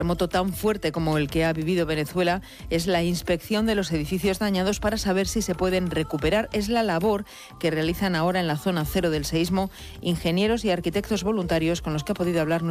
terremoto tan fuerte como el que ha vivido Venezuela es la inspección de los edificios dañados para saber si se pueden recuperar. Es la labor que realizan ahora en la zona cero del seísmo ingenieros y arquitectos voluntarios con los que ha podido hablar